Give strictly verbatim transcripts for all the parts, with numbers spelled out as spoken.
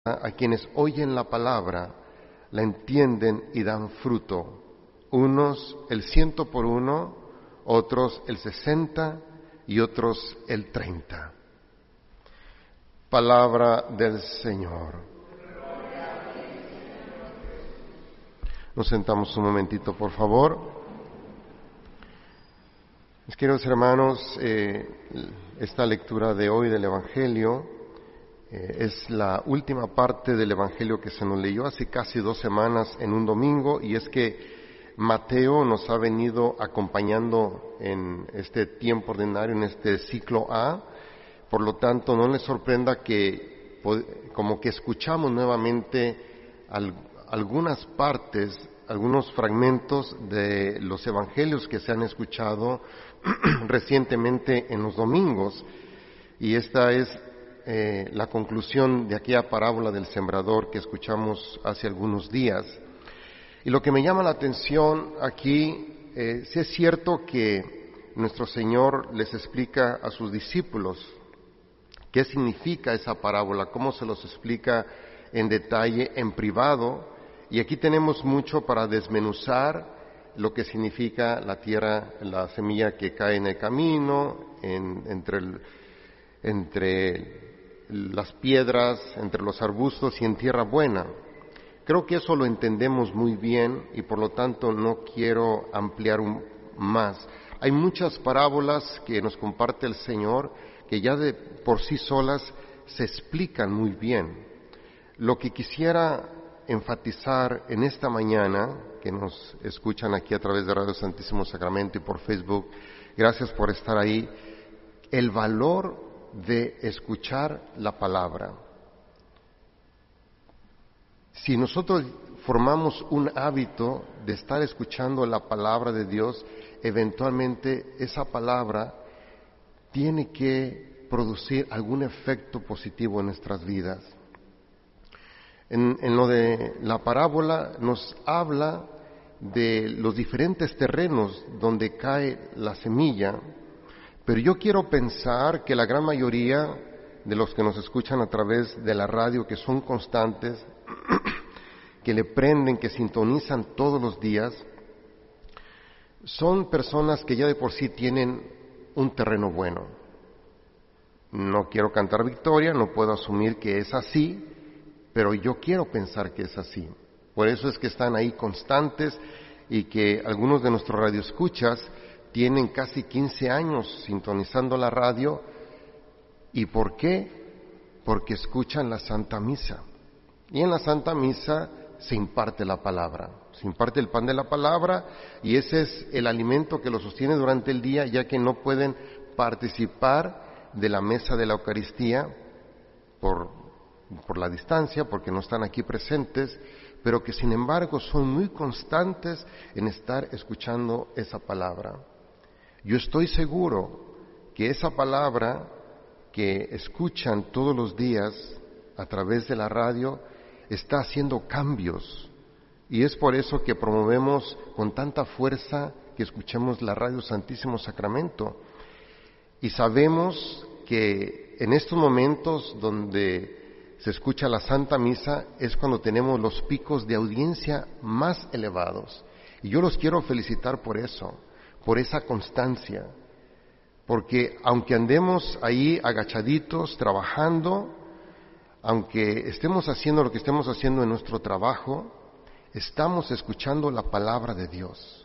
a quienes oyen la palabra, la entienden y dan fruto. Unos el ciento por uno, otros el sesenta y otros el treinta. Palabra del Señor. Nos sentamos un momentito, por favor. Mis queridos hermanos, eh, esta lectura de hoy del Evangelio eh, es la última parte del Evangelio que se nos leyó hace casi dos semanas en un domingo, y es que Mateo nos ha venido acompañando en este tiempo ordinario, en este ciclo A. Por lo tanto, no les sorprenda que como que escuchamos nuevamente al, algunas partes, algunos fragmentos de los evangelios que se han escuchado recientemente en los domingos. Y esta es eh, la conclusión de aquella parábola del sembrador que escuchamos hace algunos días. Y lo que me llama la atención aquí, eh, sí es cierto que nuestro Señor les explica a sus discípulos qué significa esa parábola, cómo se los explica en detalle, en privado, y aquí tenemos mucho para desmenuzar lo que significa la tierra, la semilla que cae en el camino, en, entre, el, entre las piedras, entre los arbustos y en tierra buena. Creo que eso lo entendemos muy bien y por lo tanto no quiero ampliar un, más. Hay muchas parábolas que nos comparte el Señor que ya de por sí solas se explican muy bien. Lo que quisiera enfatizar en esta mañana, que nos escuchan aquí a través de Radio Santísimo Sacramento y por Facebook, gracias por estar ahí, el valor de escuchar la palabra. Si nosotros formamos un hábito de estar escuchando la palabra de Dios, eventualmente esa palabra tiene que producir algún efecto positivo en nuestras vidas. En, en lo de la parábola nos habla de los diferentes terrenos donde cae la semilla, pero yo quiero pensar que la gran mayoría de los que nos escuchan a través de la radio, que son constantes, que le prenden, que sintonizan todos los días, son personas que ya de por sí tienen un terreno bueno. No quiero cantar victoria, no puedo asumir que es así, pero yo quiero pensar que es así. Por eso es que están ahí constantes y que algunos de nuestros radioescuchas tienen casi quince años sintonizando la radio. ¿Y por qué? Porque escuchan la Santa Misa. Y en la Santa Misa se imparte la palabra, se imparte el pan de la palabra, y ese es el alimento que los sostiene durante el día, ya que no pueden participar de la mesa de la Eucaristía por, por la distancia, porque no están aquí presentes, pero que sin embargo son muy constantes en estar escuchando esa palabra. Yo estoy seguro que esa palabra que escuchan todos los días a través de la radio está haciendo cambios, y es por eso que promovemos con tanta fuerza que escuchemos la Radio Santísimo Sacramento. Y sabemos que en estos momentos donde se escucha la Santa Misa es cuando tenemos los picos de audiencia más elevados. Y yo los quiero felicitar por eso, por esa constancia. Porque aunque andemos ahí agachaditos, trabajando, aunque estemos haciendo lo que estemos haciendo en nuestro trabajo, estamos escuchando la palabra de Dios.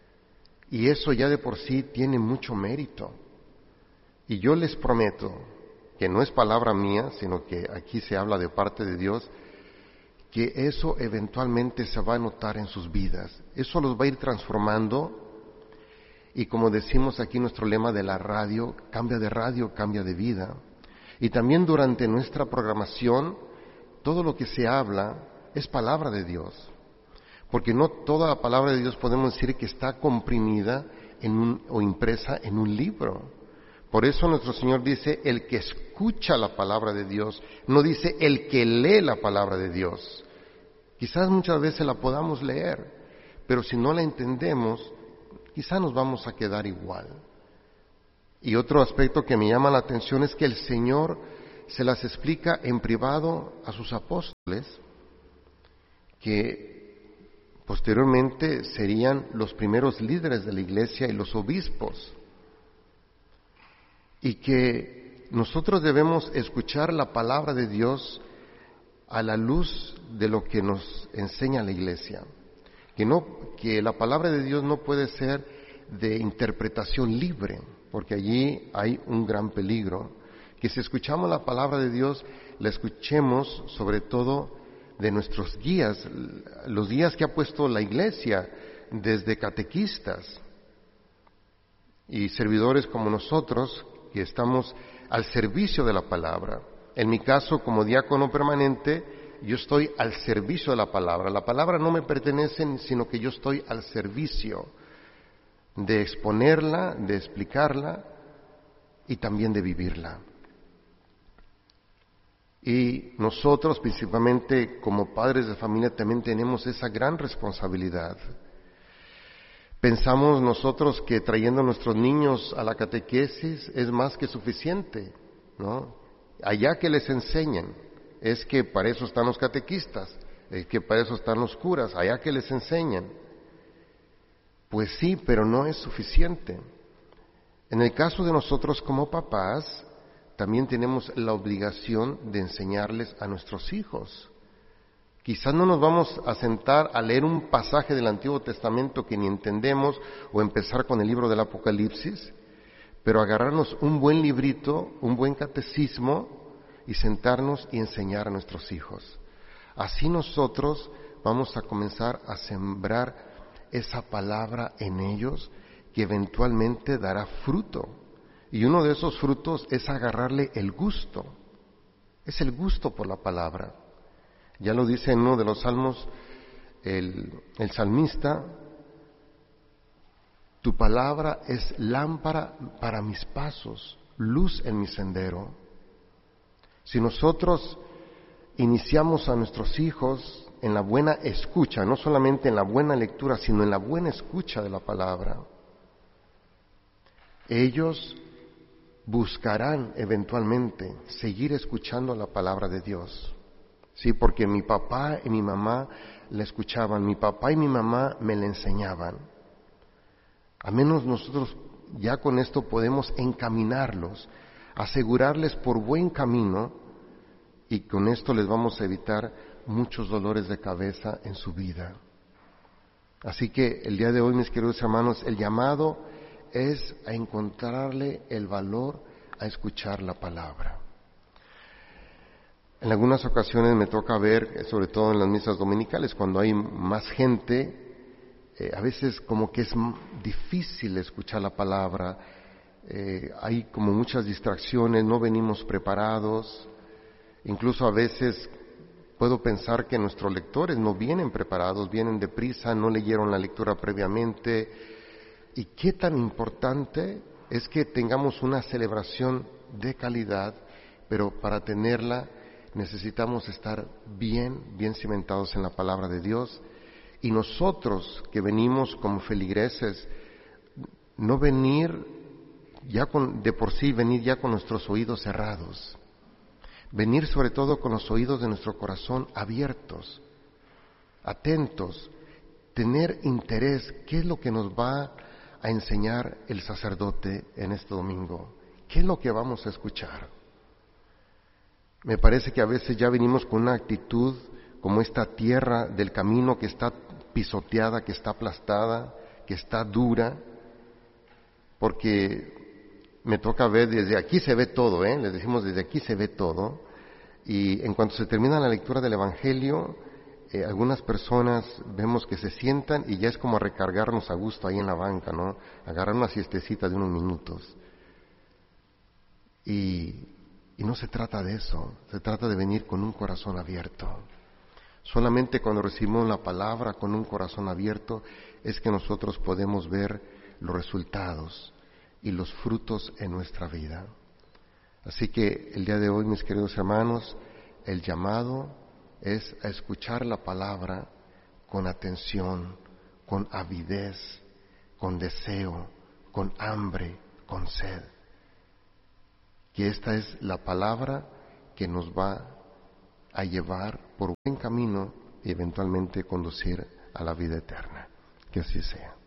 Y eso ya de por sí tiene mucho mérito. Y yo les prometo, que no es palabra mía, sino que aquí se habla de parte de Dios, que eso eventualmente se va a notar en sus vidas. Eso los va a ir transformando. Y como decimos aquí nuestro lema de la radio, cambia de radio, cambia de vida. Y también durante nuestra programación, todo lo que se habla es palabra de Dios. Porque no toda la palabra de Dios podemos decir que está comprimida en un, o impresa en un libro. Por eso nuestro Señor dice, el que escucha la palabra de Dios, no dice el que lee la palabra de Dios. Quizás muchas veces la podamos leer, pero si no la entendemos, quizás nos vamos a quedar igual. Y otro aspecto que me llama la atención es que el Señor se las explica en privado a sus apóstoles, que posteriormente serían los primeros líderes de la iglesia y los obispos, y que nosotros debemos escuchar la palabra de Dios a la luz de lo que nos enseña la iglesia, que no, que la palabra de Dios no puede ser de interpretación libre, porque allí hay un gran peligro, que si escuchamos la palabra de Dios, la escuchemos sobre todo de nuestros guías, los guías que ha puesto la iglesia, desde catequistas y servidores como nosotros, que estamos al servicio de la palabra. En mi caso, como diácono permanente, yo estoy al servicio de la palabra. La palabra no me pertenece, sino que yo estoy al servicio de exponerla, de explicarla y también de vivirla. Y nosotros, principalmente como padres de familia, también tenemos esa gran responsabilidad. Pensamos nosotros que trayendo a nuestros niños a la catequesis es más que suficiente, ¿no? Allá que les enseñen, es que para eso están los catequistas, es que para eso están los curas, allá que les enseñen. Pues sí, pero no es suficiente. En el caso de nosotros como papás, también tenemos la obligación de enseñarles a nuestros hijos. Quizás no nos vamos a sentar a leer un pasaje del Antiguo Testamento que ni entendemos o empezar con el libro del Apocalipsis, pero agarrarnos un buen librito, un buen catecismo y sentarnos y enseñar a nuestros hijos. Así nosotros vamos a comenzar a sembrar esa palabra en ellos que eventualmente dará fruto. Y uno de esos frutos es agarrarle el gusto. Es el gusto por la palabra. Ya lo dice en uno de los salmos el, el salmista: tu palabra es lámpara para mis pasos, luz en mi sendero. Si nosotros iniciamos a nuestros hijos en la buena escucha, no solamente en la buena lectura, sino en la buena escucha de la palabra, ellos buscarán eventualmente seguir escuchando la palabra de Dios. Sí, porque mi papá y mi mamá la escuchaban, mi papá y mi mamá me la enseñaban. A menos nosotros ya con esto podemos encaminarlos, asegurarles por buen camino, y con esto les vamos a evitar muchos dolores de cabeza en su vida. Así que el día de hoy, mis queridos hermanos, el llamado es a encontrarle el valor a escuchar la palabra. En algunas ocasiones me toca ver, sobre todo en las misas dominicales, cuando hay más gente, eh, a veces como que es difícil escuchar la palabra, eh, hay como muchas distracciones, no venimos preparados, incluso a veces puedo pensar que nuestros lectores no vienen preparados, vienen deprisa, no leyeron la lectura previamente. Y qué tan importante es que tengamos una celebración de calidad, pero para tenerla necesitamos estar bien, bien cimentados en la palabra de Dios. Y nosotros que venimos como feligreses, no venir ya con, de por sí, venir ya con nuestros oídos cerrados. Venir sobre todo con los oídos de nuestro corazón abiertos, atentos, tener interés. ¿Qué es lo que nos va a enseñar el sacerdote en este domingo? ¿Qué es lo que vamos a escuchar? Me parece que a veces ya venimos con una actitud como esta tierra del camino que está pisoteada, que está aplastada, que está dura, porque me toca ver, desde aquí se ve todo, ¿eh? Les decimos desde aquí se ve todo, y en cuanto se termina la lectura del Evangelio, eh, algunas personas vemos que se sientan y ya es como recargarnos a gusto ahí en la banca, ¿no? Agarrar una siestecita de unos minutos. Y, y no se trata de eso, se trata de venir con un corazón abierto. Solamente cuando recibimos la palabra con un corazón abierto es que nosotros podemos ver los resultados y los frutos en nuestra vida. Así que el día de hoy, mis queridos hermanos, el llamado es a escuchar la palabra con atención, con avidez, con deseo, con hambre, con sed. Que esta es la palabra que nos va a llevar por buen camino y eventualmente conducir a la vida eterna. Que así sea.